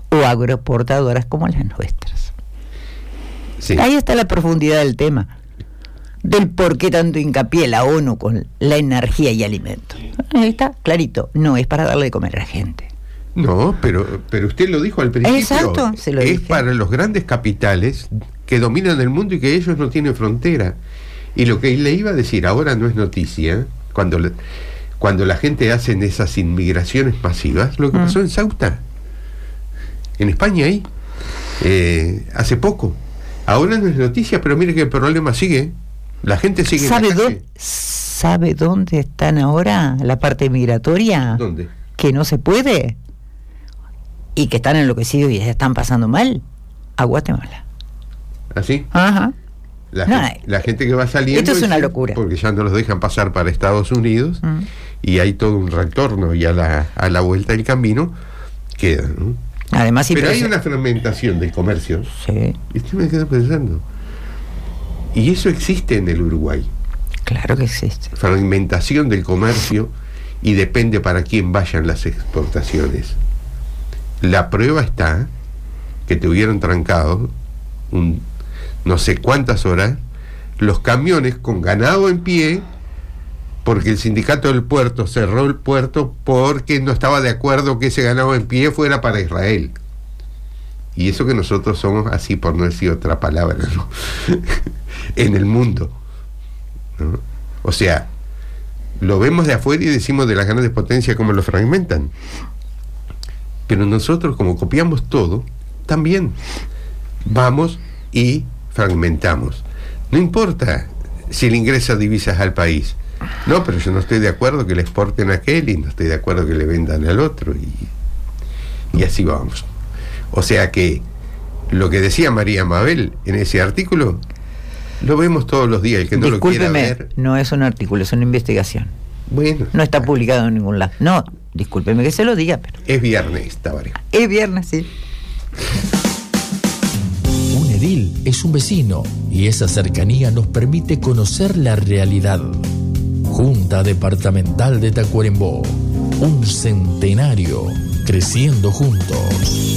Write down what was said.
o agroexportadoras como las nuestras. Sí. Ahí está la profundidad del tema, del por qué tanto hincapié la ONU con la energía y alimentos. Ahí está, clarito, no es para darle de comer a la gente. No, pero usted lo dijo al principio. Exacto, se lo es dije. para los grandes capitales que dominan el mundo y que ellos no tienen frontera. Y lo que le iba a decir ahora no es noticia, cuando la gente hace esas inmigraciones masivas, lo que pasó en Ceuta, en España ahí, hace poco. Ahora no es noticia, pero mire que el problema sigue. La gente sigue en la calle. ¿Sabe dónde están ahora la parte migratoria? ¿Dónde? Que no se puede y que están enloquecidos y se están pasando mal. A Guatemala. ¿Así? Ajá. La gente que va saliendo... Esto es una locura. Porque ya no los dejan pasar para Estados Unidos y hay todo un retorno y a la vuelta del camino queda, ¿no? Además, pero hay una fragmentación del comercio. Sí. Y usted me queda pensando. Y eso existe en el Uruguay. Claro que existe. Fragmentación del comercio y depende para quién vayan las exportaciones. La prueba está que tuvieron trancado no sé cuántas horas los camiones con ganado en pie porque el sindicato del puerto cerró el puerto porque no estaba de acuerdo que ese ganado en pie fuera para Israel. Y eso que nosotros somos así, por no decir otra palabra, ¿no? en el mundo, ¿no? O sea, lo vemos de afuera y decimos de las grandes potencias cómo lo fragmentan, pero nosotros, como copiamos todo, también vamos y fragmentamos. No importa si le ingresa divisas al país. No, pero yo no estoy de acuerdo que le exporten a aquel y no estoy de acuerdo que le vendan al otro y así vamos. O sea que lo que decía María Mabel en ese artículo lo vemos todos los días. El que no lo quiera ver... no es un artículo, es una investigación. Bueno, no está publicado en ningún lado. No, discúlpeme que se lo diga, pero... Es viernes, Tabaré. Es viernes, sí. Un edil es un vecino y esa cercanía nos permite conocer la realidad. Junta Departamental de Tacuarembó, un centenario creciendo juntos.